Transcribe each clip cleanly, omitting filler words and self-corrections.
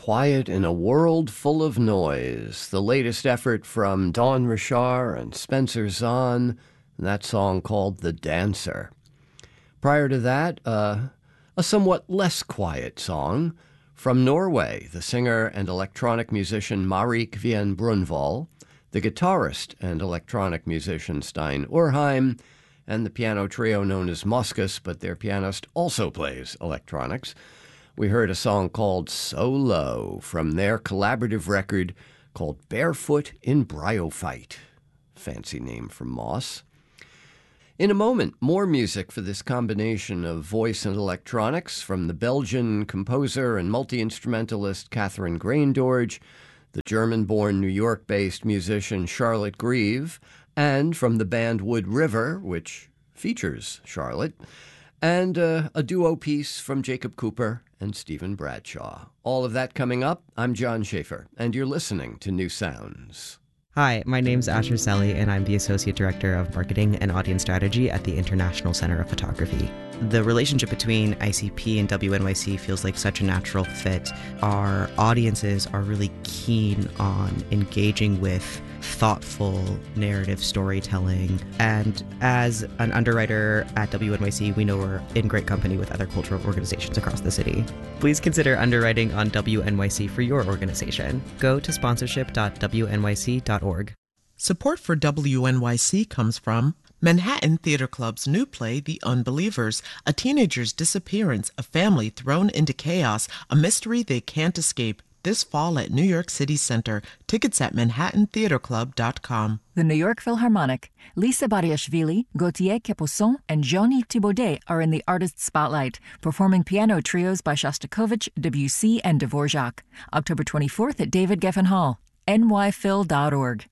Quiet in a World Full of Noise, the latest effort from Dawn Richard and Spencer Zahn, that song called The Dancer. Prior to that, a somewhat less quiet song from Norway, the singer and electronic musician Marik Vien Brunvoll, the guitarist and electronic musician Stein Urheim, and the piano trio known as Moskus, but their pianist also plays electronics. We heard a song called So Low from their collaborative record called Barefoot in Bryophyte. Fancy name for moss. In a moment, more music for this combination of voice and electronics from the Belgian composer and multi-instrumentalist Catherine Graindorge, the German-born New York-based musician Charlotte Grieve, and from the band Wood River, which features Charlotte, and a duo piece from Jacob Cooper and Stephen Bradshaw. All of that coming up. I'm John Schaefer, and you're listening to New Sounds. Hi, my name's Asher Selly, and I'm the Associate Director of Marketing and Audience Strategy at the International Center of Photography. The relationship between ICP and WNYC feels like such a natural fit. Our audiences are really keen on engaging with thoughtful narrative storytelling. And as an underwriter at WNYC, we know we're in great company with other cultural organizations across the city. Please consider underwriting on WNYC for your organization. Go to sponsorship.wnyc.org. Support for WNYC comes from Manhattan Theater Club's new play, The Unbelievers, a teenager's disappearance, a family thrown into chaos, a mystery they can't escape. This fall at New York City Center. Tickets at manhattantheaterclub.com. The New York Philharmonic, Lisa Bariashvili, Gauthier Capuçon, and Jean-Yves Thibaudet are in the artist spotlight, performing piano trios by Shostakovich, Debussy, and Dvorak. October 24th at David Geffen Hall. nyphil.org.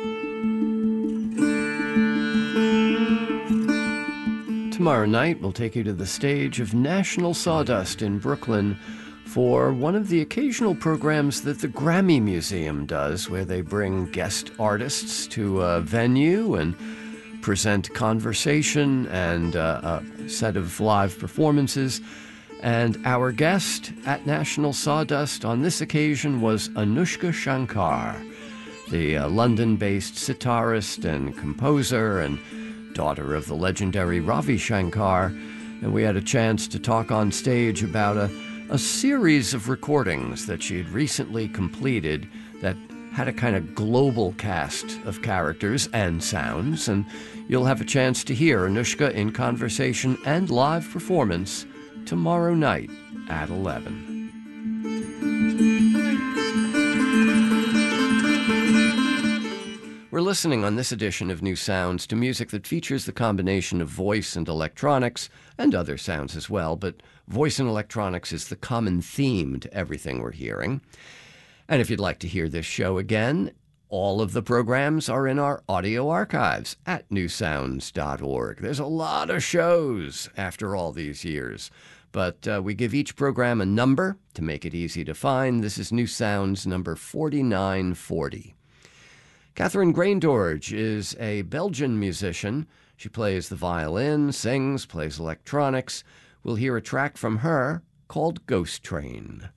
Tomorrow night, we'll take you to the stage of National Sawdust in Brooklyn for one of the occasional programs that the Grammy Museum does, where they bring guest artists to a venue and present conversation and a set of live performances. And our guest at National Sawdust on this occasion was Anushka Shankar, the London-based sitarist and composer and daughter of the legendary Ravi Shankar. And we had a chance to talk on stage about a series of recordings that she had recently completed that had a kind of global cast of characters and sounds, and you'll have a chance to hear Anushka in conversation and live performance tomorrow night at 11. We're listening on this edition of New Sounds to music that features the combination of voice and electronics, and other sounds as well, but voice and electronics is the common theme to everything we're hearing. And if you'd like to hear this show again, all of the programs are in our audio archives at newsounds.org. There's a lot of shows after all these years, but we give each program a number to make it easy to find. This is New Sounds number 4940. Catherine Graindorge is a Belgian musician. She plays the violin, sings, plays electronics. We'll hear a track from her called Ghost Train.